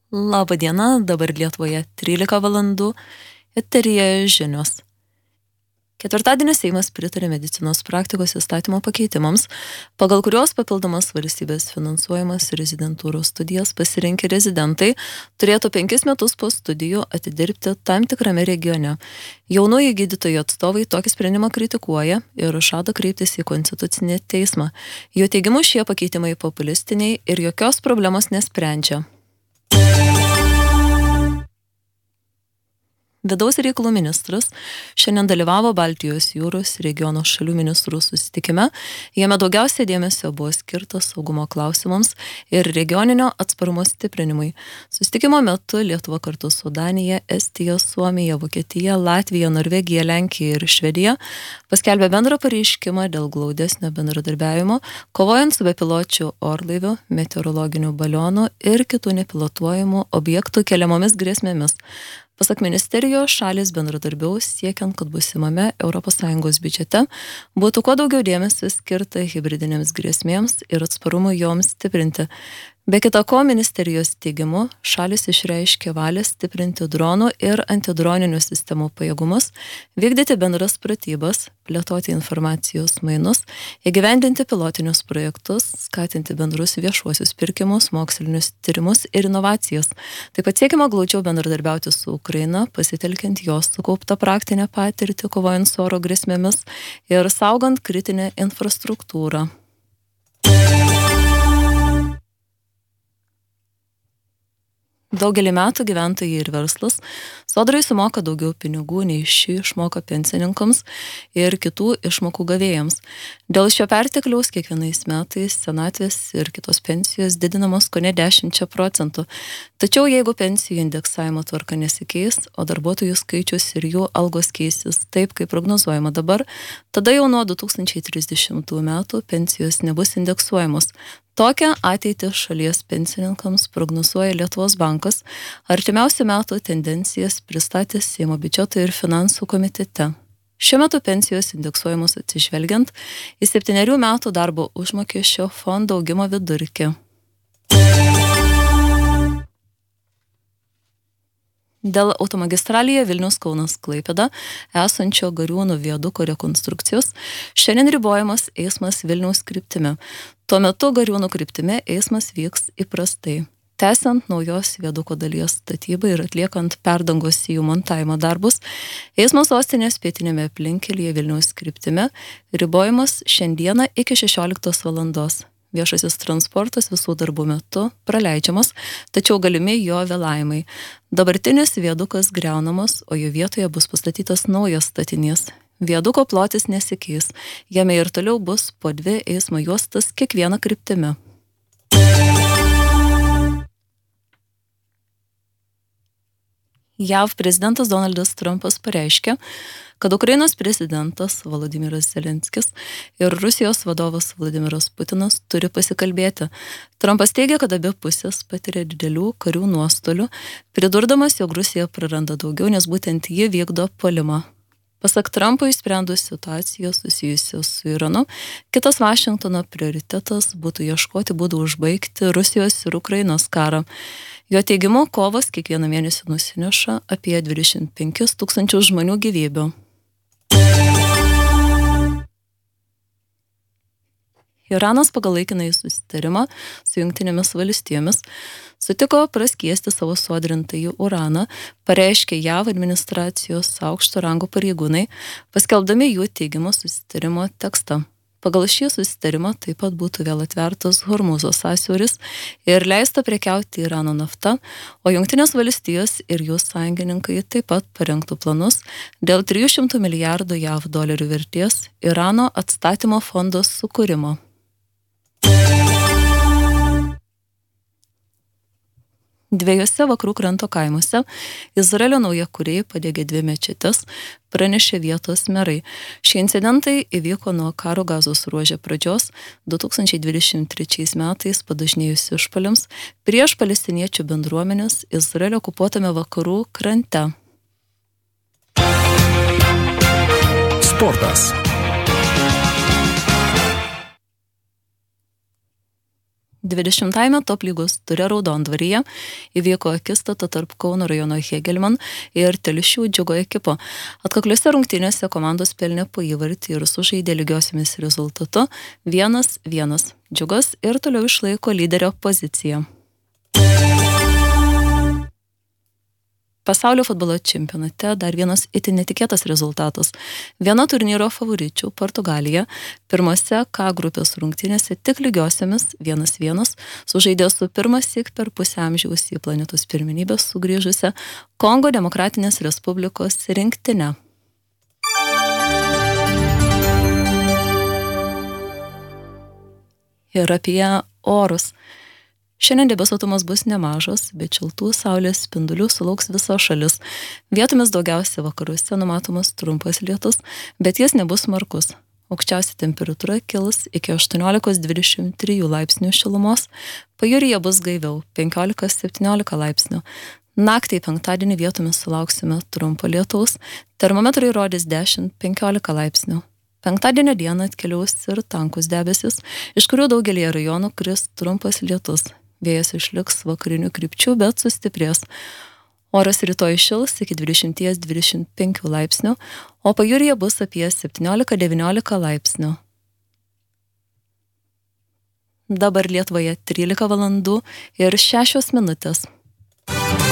Labą dieną, dabar Lietuvoje 13 valandų, eteryje žinios. Ketvirtadienį Seimas pritarė medicinos praktikos įstatymo pakeitimams, pagal kurios papildomas valstybės finansuojamas rezidentūros studijas pasirinkę rezidentai turėtų 5 metus po studijų atidirbti tam tikrame regione. Jaunųjų gydytojų atstovai tokį sprendimą kritikuoja ir žada kreiptis į Konstitucinį teismą. Jų teigimu šie pakeitimai populistiniai ir jokios problemos nesprendžia. Vidaus reikalų ministras šiandien dalyvavo Baltijos jūros regiono šalių ministrų susitikime. Jame daugiausiai dėmesio buvo skirtas saugumo klausimams ir regioninio atsparumo stiprinimui. Susitikimo metu Lietuva kartu su Danija, Estija, Suomija, Vokietija, Latvija, Norvegija, Lenkija ir Švedija paskelbė bendrą pareiškimą dėl glaudesnio bendradarbiavimo, kovojant su bepiločių orlaivių, meteorologinių balionų ir kitų nepilotuojamų objektų keliamomis grėsmėmis. Pasak ministerijos, šalis bendradarbiaus siekiant, kad būsimame ES biudžete būtų kuo daugiau dėmesio skirta hibridinėms grėsmėms ir atsparumui joms stiprinti. Be kita ko, ministerijos teigimu, šalis išreiškė valią stiprinti dronų ir antidroninių sistemų pajėgumus, vykdyti bendras pratybas, plėtoti informacijos mainus, įgyvendinti pilotinius projektus, skatinti bendrus viešuosius pirkimus, mokslinius tyrimus ir inovacijas. Taip pat siekiama glaudžiau bendradarbiauti su Ukraina, pasitelkiant jos sukauptą praktinę patirtį, kovojant su oro grėsmėmis ir saugant kritinę infrastruktūrą. Daugelį metų gyventojai ir verslas sodrai sumoka daugiau pinigų nei ši išmoka pensininkams ir kitų išmokų gavėjams. Dėl šio pertekliaus kiekvienais metais senatvės ir kitos pensijos didinamos kone 10%. Tačiau jeigu pensijų indeksavimo tvarka nesikeis, o darbuotojų skaičius ir jų algos keisis taip, kaip prognozuojama dabar, tada jau nuo 2030 metų pensijos nebus indeksuojamos. Tokią ateitį šalies pensininkams prognozuoja Lietuvos bankas, artimiausių metų tendencijas pristatė Seimo biudžeto ir finansų komitete. Šiuo metu pensijos indeksuojamos atsižvelgiant į 7 metų darbo užmokesčio fondo augimo vidurkį. Dėl automagistralėje Vilnius-Kaunas-Klaipėda esančio Gariūnų viaduko rekonstrukcijos šiandien ribojamas eismas Vilniaus kryptimi. Tuo metu Gariūnų kryptimi eismas vyks įprastai. Tęsiant naujos viaduko dalies statybą ir atliekant perdangos sijų montavimo darbus, eismas sostinės pietinėme aplinkelyje Vilniaus kryptimi ribojamas šiandieną iki 16 valandos. Viešasis transportas visų darbų metu praleidžiamas, tačiau galimi jo vėlavimai. Dabartinis viadukas griaunamas, o jo vietoje bus pastatytas naujas statinys. Viaduko plotis nesikeis, jame ir toliau bus po 2 eismo juostas kiekviena kryptimi. JAV prezidentas Donaldas Trumpas pareiškė, kad Ukrainos prezidentas Volodymyras Zelenskis ir Rusijos vadovas Vladimiras Putinas turi pasikalbėti. Trumpas teigia, kad abi pusės patiria didelių karių nuostolių, pridurdamas, jog Rusija praranda daugiau, nes būtent ji vykdo puolimą. Pasak Trumpo, išsprendus situaciją susijusią su Iranu, kitas Vašingtono prioritetas būtų ieškoti būdų užbaigti Rusijos ir Ukrainos karą. Jo teigimu, kovas kiekvieną mėnesį nusineša apie 25 000 žmonių gyvybių. Iranas pagal laikinąjį susitarimą su Jungtinėmis valstijomis sutiko praskiesti savo sodrintąjį uraną, pareiškė JAV administracijos aukšto rango pareigūnai, paskelbdami jų teigiamo susitarimo tekstą. Pagal šį susitarimą taip pat būtų vėl atvertas Hormūzo sąsiauris ir leista prekiauti Irano nafta, o Jungtinės valstijos ir jų sąjungininkai taip pat parengtų planus dėl 300 milijardų JAV dolerių vertės Irano atstatymo fondo sukūrimo. Dviejose vakarų kranto kaimuose Izraelio naujakuriai padegė 2 mečetes, pranešė vietos merai. Šie incidentai įvyko nuo karo Gazos ruože pradžios 2023 metais padažnėjus išpuoliams prieš palestiniečių bendruomenės Izraelio okupuotame vakarų krante. Sportas. 20-ame top lygos ture Raudondvaryje įvyko akistata tarp Kauno rajono Hegelman ir Telšių Džiugo ekipo. Atkakliuose rungtynėse komandos pelnė po įvartį ir sužaidė lygiosiomis rezultatu 1-1. Džiugas ir toliau išlaiko lyderio poziciją. Pasaulio futbolo čempionate dar vienas itin netikėtas rezultatas. Viena turnyro favoričių, Portugalija, pirmose K grupės rungtynėse tik lygiosiamis 1-1 sužaidė su pirmąsyk per pusę amžiaus į planetos pirmenybės sugrįžusią Kongo Demokratinės Respublikos rinktinę. Ir apie orus. Šiandien debesuotumas bus nemažas, bet šiltų saulės spindulių sulauks visa šalis. Vietomis daugiausia vakaruose numatomas trumpas lietus, bet jis nebus smarkus. Aukščiausia temperatūra kils iki 18-23 laipsnių šilumos, pajūryje bus gaiviau 15-17 laipsnių. Naktį penktadienį vietomis sulauksime trumpo lietaus, termometrai rodys 10-15 laipsnių. Penktadienio dieną atkeliaus ir tankus debesis, iš kurių daugelį rajonų kris trumpas lietus. Vėjas išliks vakarinių krypčių, bet sustiprės. Oras rytoj šils iki 20-25 laipsnių, o pajūryje bus apie 17-19 laipsnių. Dabar Lietuvoje 13 valandų ir 6 minutės.